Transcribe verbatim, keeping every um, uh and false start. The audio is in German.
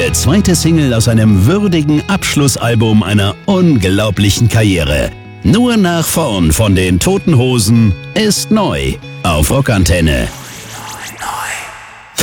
Ihr zweite Single aus einem würdigen Abschlussalbum einer unglaublichen Karriere. Nur nach vorn von den Toten Hosen ist neu auf Rockantenne.